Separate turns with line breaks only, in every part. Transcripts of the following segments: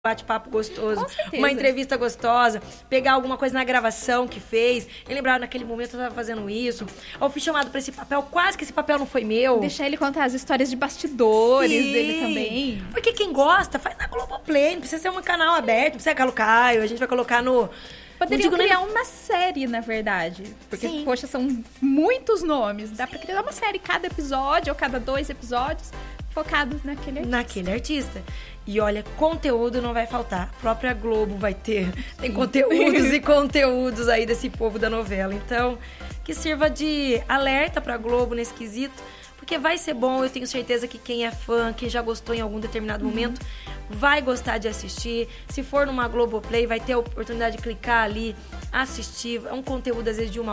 bate-papo gostoso, uma entrevista gostosa, pegar alguma coisa na gravação que fez, e lembrar, naquele momento eu tava fazendo isso, ou fui chamado pra esse papel, quase que esse papel não foi meu.
Deixar ele contar as histórias de bastidores dele também.
Porque quem gosta, faz na Globoplay, não precisa ser um canal aberto, não precisa ser Caio, a gente vai colocar no...
Poderiam criar uma série, na verdade. Porque, poxa, são muitos nomes. Dá pra criar uma série, cada episódio ou cada 2 episódios, focados naquele artista.
E olha, conteúdo não vai faltar. A própria Globo vai ter. Tem conteúdos e conteúdos aí desse povo da novela. Então, que sirva de alerta pra Globo nesse quesito. Porque vai ser bom, eu tenho certeza que quem é fã, quem já gostou em algum determinado momento, vai gostar de assistir. Se for numa Globoplay, vai ter a oportunidade de clicar ali, assistir. É um conteúdo, às vezes, de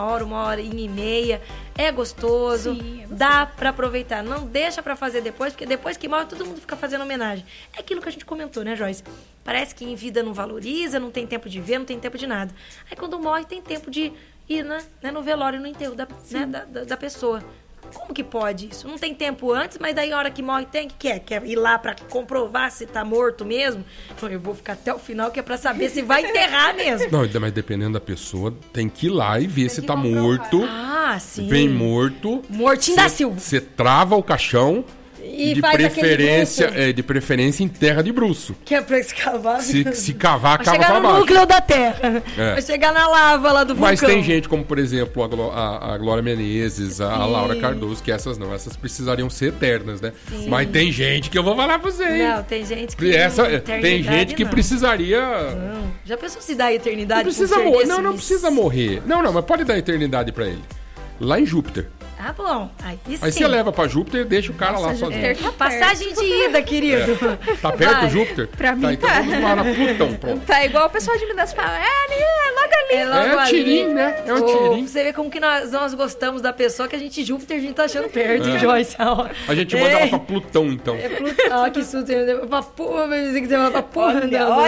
1h30. É gostoso.
Sim, é gostoso.
Dá pra aproveitar. Não deixa pra fazer depois, porque depois que morre, todo mundo fica fazendo homenagem. É aquilo que a gente comentou, né, Joyce? Parece que em vida não valoriza, não tem tempo de ver, não tem tempo de nada. Aí quando morre, tem tempo de ir no velório, no enterro da pessoa. Como que pode isso? Não tem tempo antes, mas daí a hora que morre quer ir lá pra comprovar se tá morto mesmo? Então, eu vou ficar até o final, que é pra saber se vai enterrar mesmo.
Não, mas dependendo da pessoa, tem que ir lá e ver se tá morto.
Ah, sim.
Bem morto.
Mortinho da Silva.
Você trava o caixão.
E
de preferência em terra de bruço.
Que é pra escavar.
Se cavar,
vai
cava
chegar
pra
no
baixo.
núcleo da terra.
É.
Vai chegar na lava lá do vulcão.
Mas tem gente como, por exemplo, a Glória Menezes, a Laura Cardoso, que essas precisariam ser eternas, né? Sim. Mas tem gente que eu vou falar pra vocês.
Não, tem gente que
tem gente que precisaria...
Não. Já pensou se dá a eternidade?
Não precisa morrer. Não precisa morrer. Não, mas pode dar eternidade pra ele. Lá em Júpiter.
Ah, bom. Aí
você leva pra Júpiter e deixa o cara lá sozinho.
Passagem de ida, querido.
Tá perto Júpiter?
Pra mim
então vamos lá na Plutão, pronto.
Tá igual o pessoal de Minas fala. Logo ali.
É tirinho, né? É um tirinho.
Você vê como que nós gostamos da pessoa, que a gente Júpiter, a gente tá achando perto, hein, Joyce?
A gente manda ela pra Plutão, então.
Plutão, que susto. Pra porra, mas dizer que você vai pra porra.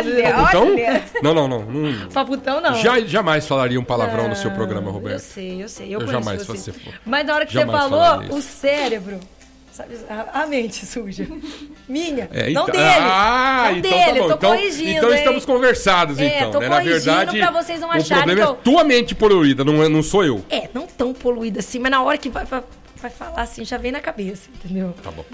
Olha.
Não.
Pra Plutão, não.
Jamais falaria um palavrão no seu programa, Roberto.
Eu sei.
Eu jamais fosse.
Mas na hora que você falou, o cérebro, sabe, a mente suja. Minha, não dele. Não
então
dele,
tá bom.
Eu tô corrigindo.
Então estamos conversados, então.
Tô
né?
corrigindo.
Na verdade,
pra vocês não
o
acharem
problema é tua mente poluída, não sou eu.
Não tão poluída assim, mas na hora que vai falar assim, já vem na cabeça, entendeu?
Tá bom.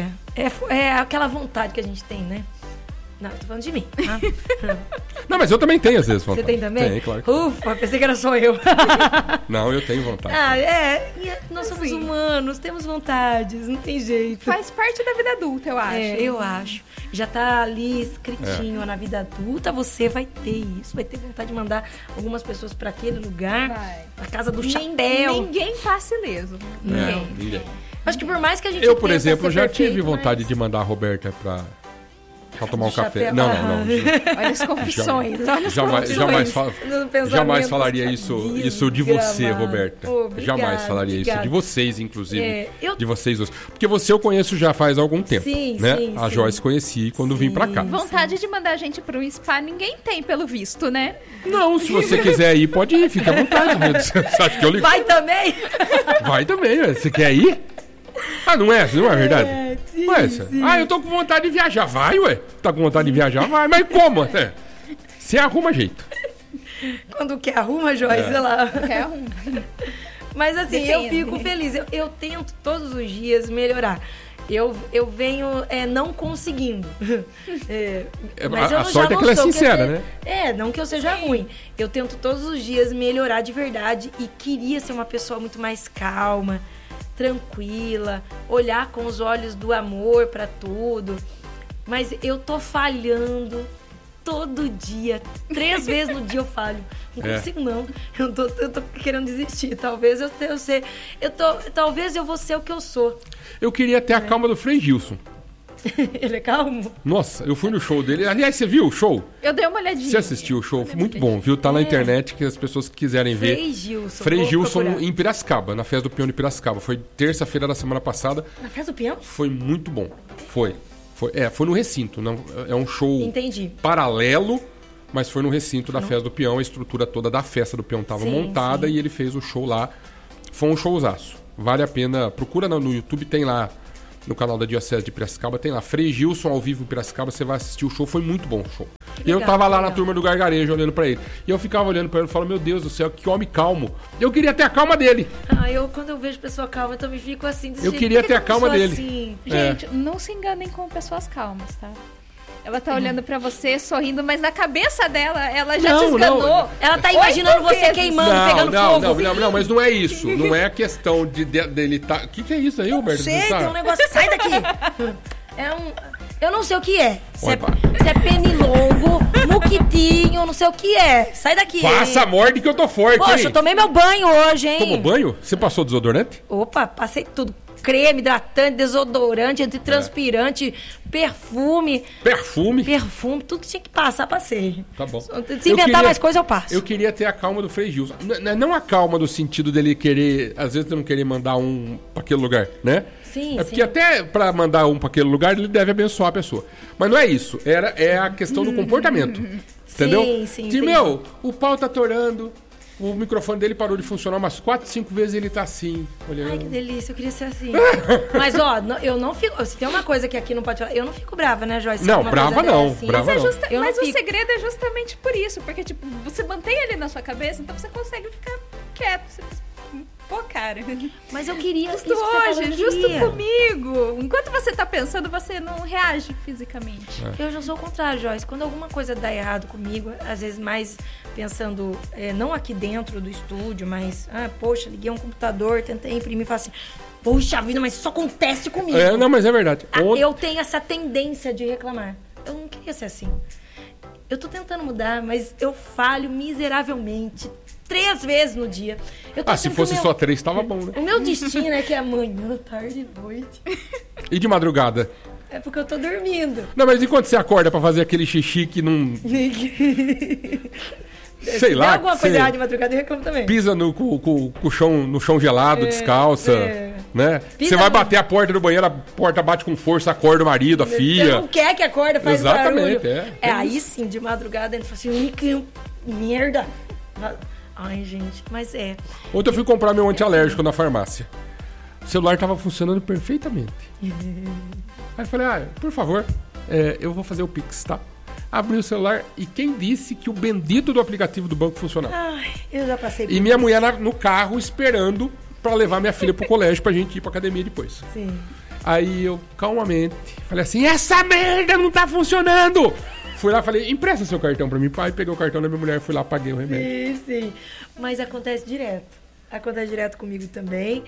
É aquela vontade que a gente tem, né? Não, eu tô falando de mim, tá?
Não, mas eu também tenho, às vezes, vontade.
Você tem também?
Tem, claro.
Ufa, pensei que era só eu.
Não, eu tenho vontade.
Nós somos humanos, temos vontades, não tem jeito.
Faz parte da vida adulta, eu acho.
Eu acho. Já tá ali escritinho, na vida adulta você vai ter isso. Vai ter vontade de mandar algumas pessoas pra aquele lugar, pra casa do chapéu.
Ninguém passa ileso.
Ninguém.
Acho que por mais que a gente
Eu, por exemplo, já tive vontade de mandar a Roberta pra tomar um café. Não.
Olha as confissões.
Jamais falaria isso de você, Roberta. Jamais falaria isso de vocês, inclusive. De vocês dois. Porque você eu conheço já faz algum tempo. Né? A Joyce conheci quando vim pra cá.
Vontade de mandar a gente pro spa ninguém tem, pelo visto, né?
Não, se você quiser ir, pode ir. Fica à vontade. Né? Você acha que eu ligo?
Vai também?
Vai também. Você quer ir? Não é verdade?
Sim.
Eu tô com vontade de viajar. Vai, ué. Tá com vontade de viajar? Vai. Mas como? Você arruma jeito.
Quando quer arruma, Joyce, sei lá.
Quer arruma.
Mas assim, eu fico feliz. Eu tento todos os dias melhorar. Eu venho não conseguindo. Mas eu
a sorte é que ela é sincera, né?
Não que eu seja ruim. Eu tento todos os dias melhorar de verdade e queria ser uma pessoa muito mais calma, tranquila, olhar com os olhos do amor pra tudo. Mas eu tô falhando todo dia. 3 vezes no dia eu falho. Não consigo, não. Eu tô querendo desistir. Talvez talvez eu vou ser o que eu sou.
Eu queria ter a calma do Frei Gilson.
Ele é calmo?
Nossa, eu fui no show dele. Aliás, você viu o show?
Eu dei uma olhadinha.
Você assistiu o show? Muito bom, viu? Tá na internet, que as pessoas que quiserem ver. Frei Gilson em Piracicaba, na Festa do Peão de Piracicaba. Foi terça-feira da semana passada.
Na Festa do Peão?
Foi muito bom. Foi no recinto. Não, é um show paralelo, mas foi no recinto da Festa do Peão. A estrutura toda da Festa do Peão estava montada e ele fez o show lá. Foi um showzaço. Vale a pena. Procura no YouTube, tem lá no canal da Diocese de Piracicaba, tem lá, Frei Gilson ao vivo em Piracicaba, você vai assistir o show, foi muito bom o show. E eu tava lá na turma do gargarejo olhando pra ele. E eu ficava olhando pra ele e falava, meu Deus do céu, que homem calmo. Eu queria ter a calma dele.
Quando eu vejo pessoa calma, eu também fico assim.
Eu queria ter a calma dele.
Assim? Gente, não se enganem com pessoas calmas, tá? Ela tá olhando pra você, sorrindo, mas na cabeça dela, ela já te esganou.
Não. Ela tá imaginando você queimando, pegando fogo.
Não, mas não é isso. Não é a questão dele tá... O que é isso aí, Roberto?
Não sei, tem um negócio... Sai daqui! Eu não sei o que é. Se é penilongo, muquitinho, não sei o que é. Sai daqui.
Passa a morde que eu tô forte,
Poxa, eu tomei meu banho hoje, hein?
Tomou banho? Você passou desodorante?
Opa, passei tudo. Creme, hidratante, desodorante, antitranspirante, perfume.
Perfume,
tudo que tinha que passar, passei.
Tá bom.
Se inventar mais coisa, eu passo.
Eu queria ter a calma do Frei Gilson. Não a calma do sentido dele querer, às vezes, não querer mandar um pra aquele lugar, né?
Sim,
porque até pra mandar um pra aquele lugar, ele deve abençoar a pessoa. Mas não é isso. É a questão do comportamento. Entendeu?
Sim.
O pau tá torando. O microfone dele parou de funcionar umas 4, 5 vezes e ele tá assim, olhando.
Ai, que delícia, eu queria ser assim. Mas, eu não fico... Se tem uma coisa que aqui não pode falar, eu não fico brava, né, Joyce?
Não, brava não,
assim.
brava não.
Mas o segredo é justamente por isso, porque, tipo, você mantém ele na sua cabeça, então você consegue ficar quieto, você... Pô, cara.
Mas eu queria...
Justo hoje, justo comigo. Enquanto você tá pensando, você não reage fisicamente.
Eu já sou o contrário, Joyce. Quando alguma coisa dá errado comigo, às vezes mais pensando, não aqui dentro do estúdio, mas, poxa, liguei um computador, tentei imprimir e falei assim, poxa vida, mas isso acontece comigo.
Não, mas é verdade.
Eu tenho essa tendência de reclamar. Eu não queria ser assim. Eu tô tentando mudar, mas eu falho miseravelmente. 3 vezes no dia.
Se fosse só 3, tava bom, né?
O meu destino é que é amanhã, tarde e noite.
E de madrugada?
É porque eu tô dormindo.
Não, mas e quando você acorda pra fazer aquele xixi que não... Sei lá.
Se alguma coisa errada de madrugada, eu reclamo também.
Pisa no chão gelado, descalça, né? Você vai bater a porta do banheiro, a porta bate com força, acorda o marido, a filha.
Você não quer que acorda, faz
Exatamente,
barulho. Aí sim, de madrugada, ele fala assim, que merda. Ai, gente, mas
Ontem eu fui comprar meu antialérgico na farmácia. O celular tava funcionando perfeitamente. Aí eu falei, por favor, eu vou fazer o Pix, tá? Abri o celular e quem disse que o bendito do aplicativo do banco funcionava?
Ai, eu já passei por
isso. E minha mulher no carro esperando pra levar minha filha pro colégio pra gente ir pra academia depois.
Sim.
Aí eu, calmamente, falei assim, essa merda não tá funcionando! Fui lá e falei, empresta seu cartão pra mim. Pai, peguei o cartão da minha mulher, fui lá, paguei o remédio.
Sim. Mas acontece direto. Acontece direto comigo também.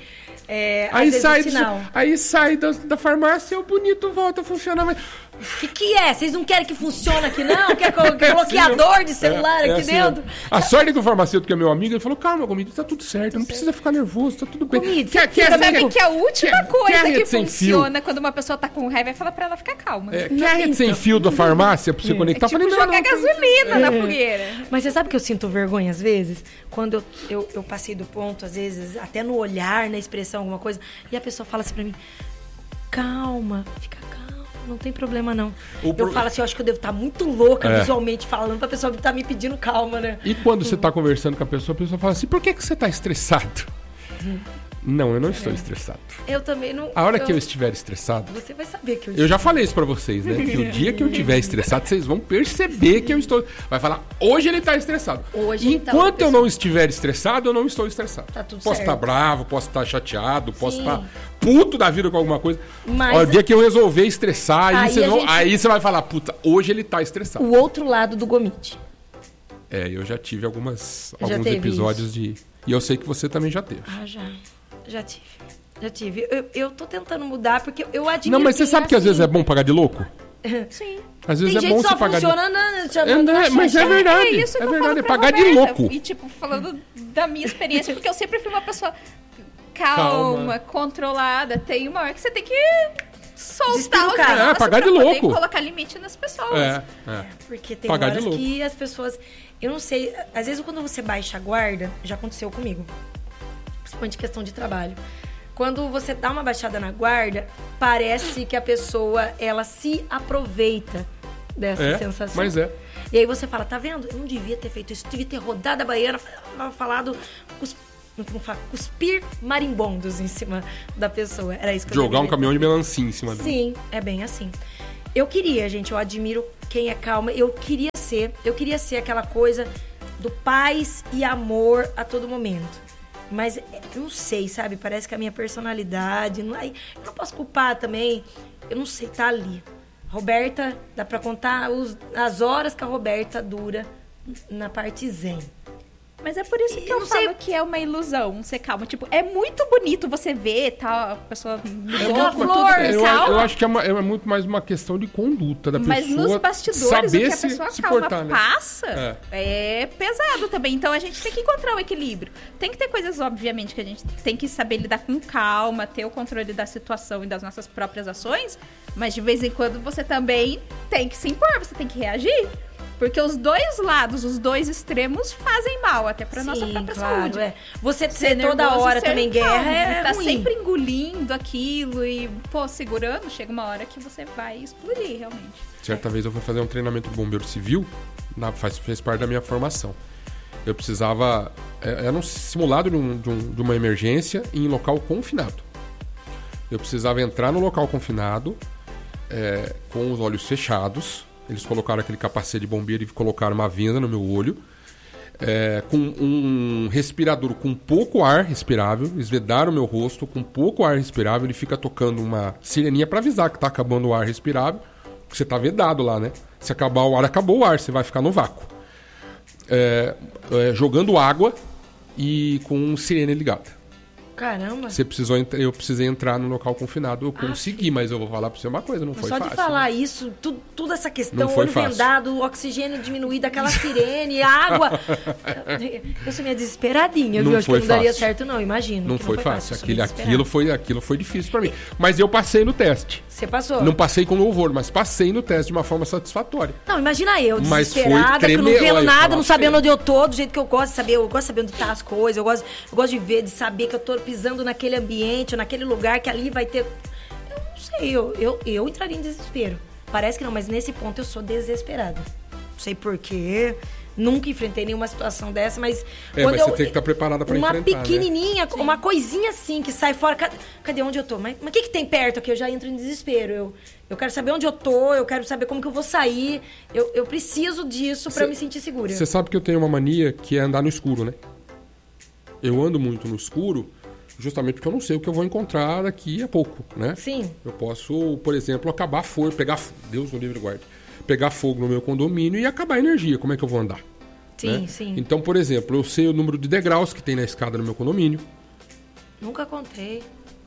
Aí sai da farmácia, o bonito volta a funcionar. Mas...
Que é? Vocês não querem que funcione aqui, não? Quer bloqueador de celular aqui dentro?
A sorte do farmacêutico, que é meu amigo, ele falou, calma, Gomito, tá tudo certo, não precisa ficar nervoso, tá tudo bem.
Gomito, sabe que a última coisa que funciona quando uma pessoa tá com raiva é falar pra ela ficar calma.
Quer a rede sem fio da farmácia pra você conectar?
É tipo jogar gasolina na fogueira.
Mas você sabe que eu sinto vergonha às vezes? Quando eu passei do ponto, às vezes, até no olhar, na expressão, alguma coisa, e a pessoa fala assim pra mim, calma, fica calma. Não tem problema, não. Eu falo assim, eu acho que eu devo estar muito louca visualmente falando pra pessoa que tá me pedindo calma, né?
E quando você tá conversando com a pessoa fala assim, por que você tá estressado? Não, eu não estou estressado.
Eu também não...
A hora que eu estiver estressado...
Você vai saber que
eu já falei isso pra vocês, né? Que o dia que eu estiver estressado, vocês vão perceber que eu estou... Vai falar, hoje ele tá estressado. Enquanto eu não estiver estressado, eu não estou estressado.
Tá tudo
posso
certo.
estar bravo, posso estar chateado, posso estar puto da vida com alguma coisa.
Mas...
O dia que eu resolver estressar, aí você vai falar, puta, hoje ele tá estressado.
O outro lado do Gomite.
Eu já tive alguns episódios de... E eu sei que você também já teve.
Já tive. Eu tô tentando mudar porque eu admiro.
Não, mas você sabe que às vezes é bom pagar de louco?
Sim.
Às vezes
tem
é bom
você pagar de louco.
Mas é verdade.
É isso que eu falo pra
pagar
Roberta.
de louco.
E tipo, falando da minha experiência, porque eu sempre fui uma pessoa calma, controlada. Tem uma hora que você tem que soltar o
cara. Pagar de louco.
Tem que colocar limite nas pessoas.
Porque tem
pagar
horas que as pessoas... Eu não sei, às vezes quando você baixa a guarda, já aconteceu comigo. Principalmente questão de trabalho. Quando você dá uma baixada na guarda, parece que a pessoa, ela se aproveita dessa sensação.
Mas E
aí você fala, tá vendo? Eu não devia ter feito isso, devia ter rodado a baiana, falado com os cuspir marimbondos em cima da pessoa. Era isso que
eu jogar um caminhão de melancia em cima dele.
Sim, é bem assim. Eu queria, gente, eu admiro quem é calma. Eu queria ser aquela coisa do paz e amor a todo momento. Mas eu não sei, sabe? Parece que a minha personalidade... eu não posso culpar também. Eu não sei, tá ali. Roberta, dá pra contar as horas que a Roberta dura na parte zen.
Mas é por isso que eu falo que é uma ilusão ser calma. Tipo, é muito bonito você ver tal, a pessoa...
Eu acho que é muito mais uma questão de conduta da pessoa.
Mas nos bastidores, o que a pessoa calma passa é pesado também. Então, a gente tem que encontrar o equilíbrio. Tem que ter coisas, obviamente, que a gente tem que saber lidar com calma, ter o controle da situação e das nossas próprias ações. Mas, de vez em quando, você também tem que se impor, você tem que reagir. Porque os dois lados, os dois extremos fazem mal, até pra nossa própria saúde.
É. Você ser toda hora também guerra é
tá
ruim.
Sempre engolindo aquilo e, segurando, chega uma hora que você vai explodir, realmente.
Certa vez eu fui fazer um treinamento de bombeiro civil, fez parte da minha formação. Eu precisava... Era um simulado de uma emergência em local confinado. Eu precisava entrar no local confinado, com os olhos fechados. Eles colocaram aquele capacete de bombeiro e colocaram uma venda no meu olho. Com um respirador com pouco ar respirável. Eles vedaram o meu rosto com pouco ar respirável. Ele fica tocando uma sireninha para avisar que tá acabando o ar respirável. Porque você tá vedado lá, né? Se acabar o ar, acabou o ar. Você vai ficar no vácuo. Jogando água e com sirene ligada.
Caramba.
Eu precisei entrar no local confinado. Eu consegui, mas eu vou falar pra você uma coisa, não foi fácil.
Só de falar
né?
Isso, tudo essa questão, olho vendado, oxigênio diminuído, aquela sirene, água. Eu sou meio desesperadinha, viu? Acho que não daria certo, não, imagino.
Não foi fácil. Aquilo foi difícil pra mim. Mas eu passei no teste.
Você passou?
Não passei com louvor, mas passei no teste de uma forma satisfatória.
Não, imagina eu, desesperada, que não vendo nada, não sabendo onde eu tô, do jeito que eu gosto de saber. Eu gosto de saber onde tá as coisas, eu gosto de ver, de saber que eu tô pisando naquele ambiente, ou naquele lugar que ali vai ter... Eu não sei, eu entraria em desespero. Parece que não, mas nesse ponto eu sou desesperada. Não sei porquê, nunca enfrentei nenhuma situação dessa, mas...
mas você tem que estar preparada pra enfrentar,
uma pequenininha, né? Uma coisinha assim, que sai fora... Cadê onde eu tô? Mas o que tem perto aqui? Eu já entro em desespero. Eu quero saber onde eu tô, eu quero saber como que eu vou sair. Eu preciso disso pra me sentir segura.
Você sabe que eu tenho uma mania que é andar no escuro, né? Eu ando muito no escuro... Justamente porque eu não sei o que eu vou encontrar daqui a pouco, né?
Sim.
Eu posso, por exemplo, acabar fogo, Deus no livre guarde, pegar fogo no meu condomínio e acabar a energia. Como é que eu vou andar?
Sim,
né?
sim.
Então, por exemplo, eu sei o número de degraus que tem na escada no meu condomínio.
Nunca contei.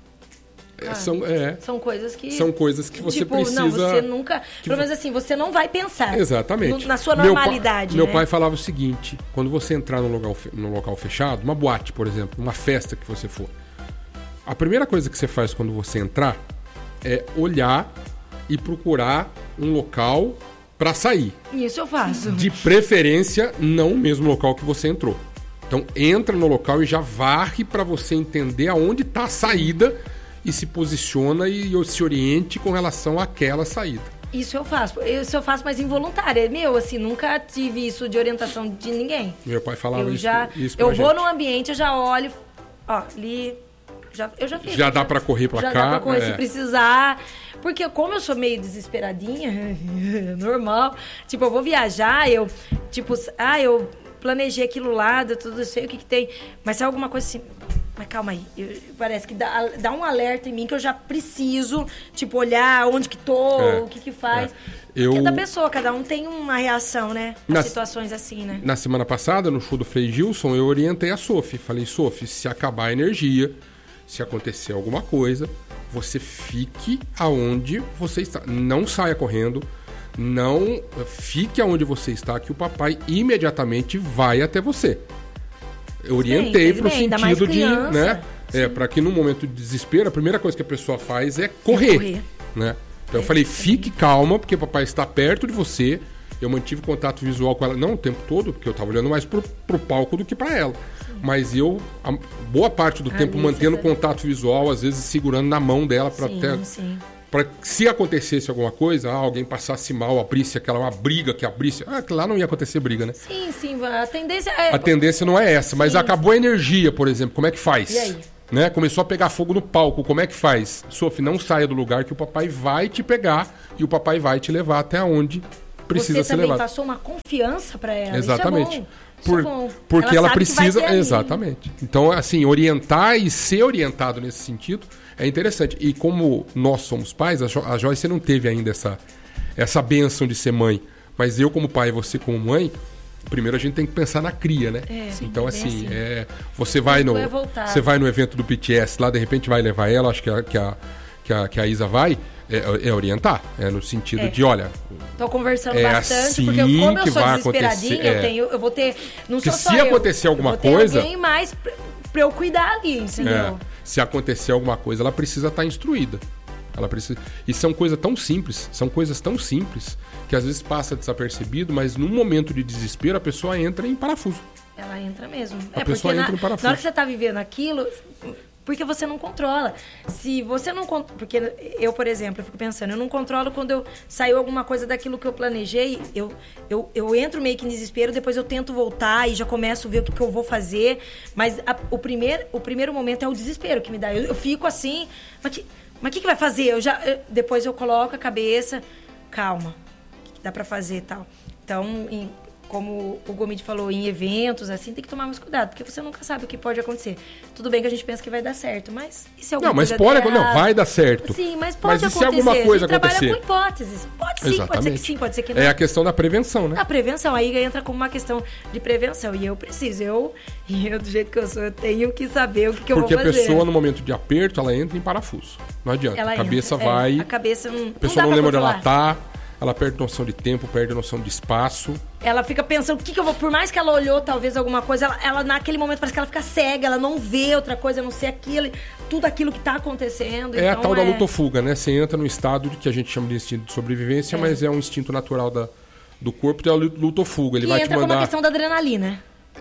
São
coisas que...
São coisas que você precisa...
Não, você nunca... Pelo menos assim, você não vai pensar.
Exatamente.
Na sua normalidade,
Meu pai falava o seguinte, quando você entrar num local fechado, uma boate, por exemplo, uma festa que você for, a primeira coisa que você faz quando você entrar é olhar e procurar um local para sair.
Isso eu faço.
De preferência, não o mesmo local que você entrou. Então, entra no local e já varre para você entender aonde está a saída e se posiciona e se oriente com relação àquela saída.
Isso eu faço, mas involuntária. Nunca tive isso de orientação de ninguém.
Meu pai falava isso
Eu vou num ambiente, eu já olho, ali... Eu já fiz.
Já dá pra correr pra cá.
Já dá pra correr se precisar. Porque como eu sou meio desesperadinha, normal. Tipo, eu vou viajar, eu planejei aquilo lá, tudo sei o que tem. Mas se é alguma coisa assim... Mas calma aí, parece que dá um alerta em mim que eu já preciso, olhar onde que tô, o que faz. Cada pessoa, cada um tem uma reação, né? A situações assim, né?
Na semana passada, no show do Frei Gilson, eu orientei a Sophie. Falei, Sophie, se acabar a energia... Se acontecer alguma coisa, você fique aonde você está. Não saia correndo, não fique aonde você está, que o papai imediatamente vai até você. Eu orientei para o sentido de, né? Para que no momento de desespero, a primeira coisa que a pessoa faz é correr. Né? Então eu falei, fique calma, porque o papai está perto de você. Eu mantive contato visual com ela, não o tempo todo, porque eu estava olhando mais pro palco do que para ela. Mas eu, boa parte do tempo, mantendo contato visual, às vezes segurando na mão dela para até...
Sim.
Para se acontecesse alguma coisa, alguém passasse mal, abrisse uma briga que abrisse... lá não ia acontecer briga, né?
Sim, a tendência é...
A tendência não é essa, mas acabou a energia, por exemplo, como é que faz?
E aí?
Né? Começou a pegar fogo no palco, como é que faz? Sophie, não saia do lugar que o papai vai te pegar e o papai vai te levar até onde precisa ser levado.
Você também passou uma confiança para ela.
Exatamente.
Isso é bom.
Porque ela precisa... Exatamente. Então, assim, orientar e ser orientado nesse sentido é interessante. E como nós somos pais, a Joyce não teve ainda essa bênção de ser mãe. Mas eu como pai e você como mãe, primeiro a gente tem que pensar na cria, né? Então, assim, você vai no evento do BTS, lá de repente vai levar ela, acho que a Isa vai, orientar. No sentido de, olha...
Tô conversando bastante, assim, porque como eu sou desesperadinha, eu vou ter... Não sou só
se acontecer alguma coisa...
alguém mais pra eu cuidar ali, entendeu?
Se acontecer alguma coisa, ela precisa estar instruída. Ela precisa... E são coisas tão simples, que às vezes passa desapercebido, mas num momento de desespero a pessoa entra em parafuso.
Ela entra mesmo.
A pessoa entra em parafuso.
Na hora que você tá vivendo aquilo, porque você não controla. Se você não... Porque eu, por exemplo, eu fico pensando, eu não controlo quando saiu alguma coisa daquilo que eu planejei, eu entro meio que em desespero, depois eu tento voltar e já começo a ver o que eu vou fazer, mas o primeiro momento é o desespero que me dá. Eu fico assim, mas o que vai fazer? Depois eu coloco a cabeça, calma, o que dá pra fazer e tal. Então, como o Gomide falou, em eventos, assim, tem que tomar mais cuidado, porque você nunca sabe o que pode acontecer. Tudo bem que a gente pensa que vai dar certo, mas e se alguma coisa
der errado? Não, vai dar certo.
Sim, mas pode acontecer.
Se alguma coisa acontecer?
Trabalha com hipóteses. Pode sim,
Exatamente.
pode ser que sim, pode ser que não.
É a questão da prevenção, né?
A prevenção, aí entra como uma questão de prevenção. E eu preciso, eu do jeito que eu sou, eu tenho que saber o que eu vou fazer.
Porque a pessoa, no momento de aperto, ela entra em parafuso. Não adianta. A cabeça vai...
A cabeça não...
A pessoa não lembra onde ela tá. Ela perde noção de tempo, perde noção de espaço.
Ela fica pensando, o que eu vou... Por mais que ela olhou, talvez, alguma coisa, ela naquele momento parece que ela fica cega, ela não vê outra coisa, a não ser tudo aquilo que tá acontecendo.
É então, a tal da luta-fuga, né? Você entra no estado que a gente chama de instinto de sobrevivência, mas é um instinto natural do corpo, que é a luta-fuga. Ele vai te mandar...
entra como a questão da adrenalina.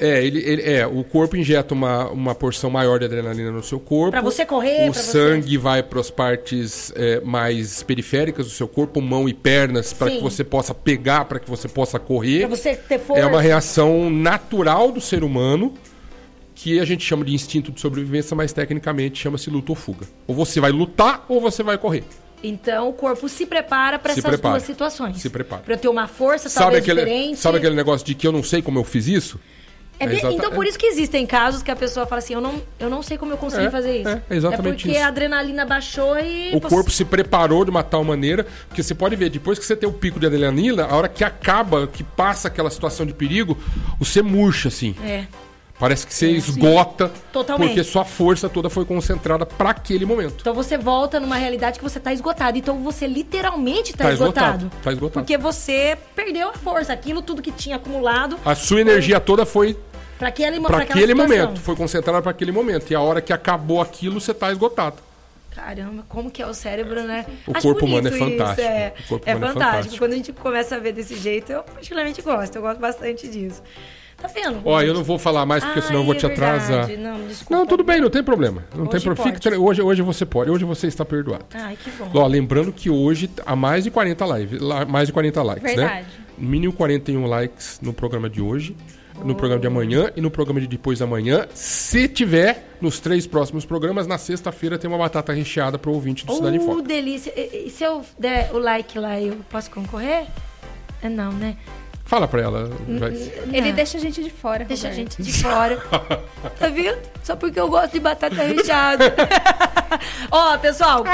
O corpo injeta uma porção maior de adrenalina no seu corpo.
Pra você correr,
o sangue vai para as partes mais periféricas do seu corpo, mão e pernas, para que você possa pegar, para que você possa correr.
Pra você ter força.
É uma reação natural do ser humano, que a gente chama de instinto de sobrevivência, mas tecnicamente chama-se luta ou fuga. Ou você vai lutar ou você vai correr.
Então o corpo se prepara para essas duas situações.
Se prepara.
Para ter uma força talvez diferente.
Sabe aquele negócio de que eu não sei como eu fiz isso?
Então, por isso que existem casos que a pessoa fala assim, eu não sei como eu consegui fazer isso.
É exatamente
porque a adrenalina baixou e...
O corpo se preparou de uma tal maneira, porque você pode ver, depois que você tem o pico de adrenalina, a hora que acaba, que passa aquela situação de perigo, você murcha, assim. Parece que você esgota,
totalmente.
Porque sua força toda foi concentrada para aquele momento.
Então você volta numa realidade que você tá esgotado. Então você literalmente tá esgotado.
Tá esgotado.
Porque você perdeu a força. Aquilo tudo que tinha acumulado...
A sua energia toda foi...
Para aquele
momento. Foi concentrada para aquele momento. E a hora que acabou aquilo, você tá esgotado.
Caramba, como que é o cérebro, né?
O corpo humano é fantástico.
É fantástico. Quando a gente começa a ver desse jeito, eu particularmente gosto. Eu gosto bastante disso. Tá vendo?
Eu não vou falar mais, porque senão eu vou te atrasar.
Não, desculpa.
Não, tudo bem, não tem problema. Não tem problema. Hoje você pode. Hoje você está perdoado.
Ai, que bom.
Lembrando que hoje há mais de 40 mais de 40 likes,
verdade.
Né? Mínimo 41 likes no programa de hoje, no programa de amanhã e no programa de depois da manhã. Se tiver nos 3 próximos programas, na sexta-feira tem uma batata recheada para o ouvinte do Cidade em Foco.
Delícia. E se eu der o like lá, eu posso concorrer? Não, né?
Fala pra ela.
Ele deixa a gente de fora.
Deixa a gente de fora. Tá vendo? Só porque eu gosto de batata recheada. Pessoal,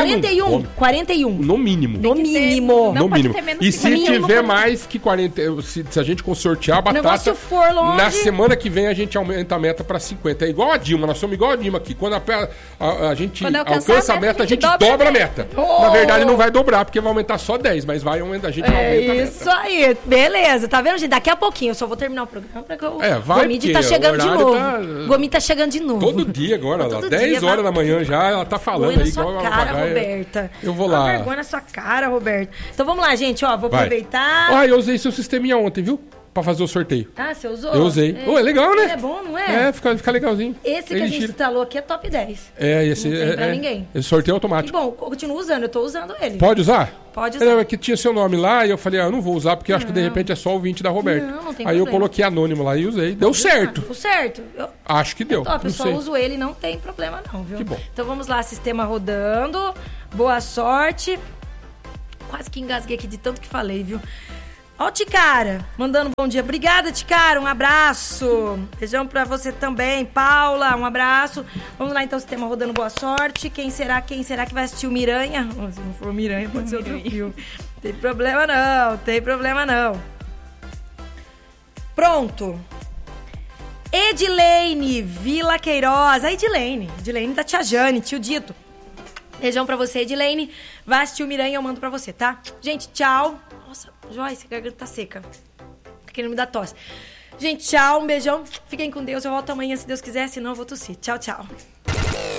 41.
No mínimo.
No mínimo.
No mínimo. E se tiver mais que 40, se a gente sortear a batata,
o negócio for longe,
na semana que vem a gente aumenta a meta pra 50. É igual a Dilma, nós somos igual a Dilma aqui. Quando a gente alcança a meta, a gente dobra a meta. Na verdade não vai dobrar, porque vai aumentar só 10, mas vai aumentar, a gente aumenta a meta.
Isso aí, beleza. Tá vendo, gente? Daqui a pouquinho eu só vou terminar o programa pra que o Gomide tá chegando de novo. Gomide tá chegando de novo.
Todo dia agora, lá. 10 horas da manhã já, ela tá falando aí.
Vergonha na sua cara, Roberta.
Eu vou lá.
Vergonha na sua cara, Roberta. Então vamos lá, gente, vou aproveitar.
Eu usei seu sisteminha ontem, viu? pra fazer o sorteio.
Ah, você usou?
Eu usei. É legal, né?
É bom, não é?
Fica legalzinho.
Esse que a gente instalou aqui é top 10.
Esse
não tem pra ninguém.
Esse sorteio automático.
E bom, eu continuo usando, eu tô usando ele.
Pode usar?
Pode usar.
Que tinha seu nome lá e eu falei, eu não vou usar porque acho que de repente é só o 20 da Roberta.
Não tem
Aí
problema.
eu coloquei anônimo lá e usei. Deu certo.
Deu certo.
Acho que deu.
Top, eu só uso ele, não tem problema não, viu?
Que bom.
Então vamos lá, sistema rodando. Boa sorte. Quase que engasguei aqui de tanto que falei, viu? Ó o Ticara, mandando bom dia. Obrigada, Ticara, um abraço. Beijão pra você também. Paula, um abraço. Vamos lá, então, sistema rodando, boa sorte. Quem será que vai assistir o Miranha? Se não for o Miranha, pode ser outro filme. Tem problema não. Pronto. Edilene Vila Queiroz. A Edilene da tia Jane, tio Dito. Beijão pra você, Edilene. Vai assistir o Miranha, eu mando pra você, tá? Gente, tchau. Nossa, Joyce, a garganta tá seca. Tá querendo me dar tosse. Gente, tchau, um beijão. Fiquem com Deus. Eu volto amanhã, se Deus quiser. Senão eu vou tossir. Tchau, tchau.